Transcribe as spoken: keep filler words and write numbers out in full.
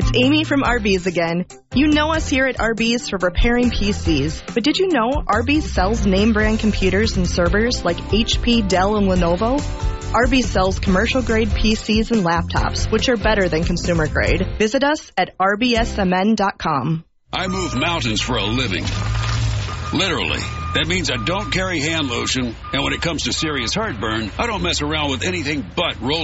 It's Amy from Arby's again. You know us here at Arby's for repairing P Cs, but did you know Arby's sells name brand computers and servers like H P, Dell, and Lenovo? Arby's sells commercial-grade P Cs and laptops, which are better than consumer-grade. Visit us at R B S M N dot com. I move mountains for a living. Literally. That means I don't carry hand lotion, and when it comes to serious heartburn, I don't mess around with anything but roll